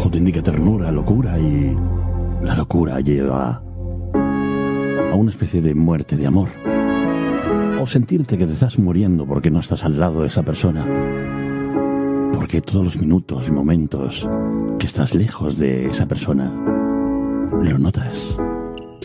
rojo te indica ternura, locura, y la locura lleva a una especie de muerte de amor. O sentirte que te estás muriendo porque no estás al lado de esa persona. Porque todos los minutos y momentos que estás lejos de esa persona, lo notas.